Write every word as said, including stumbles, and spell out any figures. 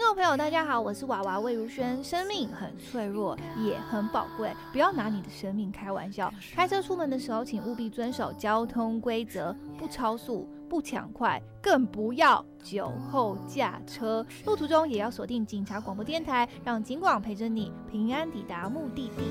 众朋友，大家好，我是娃娃魏如萱。生命很脆弱，也很宝贵，不要拿你的生命开玩笑。开车出门的时候，请务必遵守交通规则，不超速，不抢快，更不要酒后驾车。路途中也要锁定警察广播电台，让警广陪着你平安抵达目的地。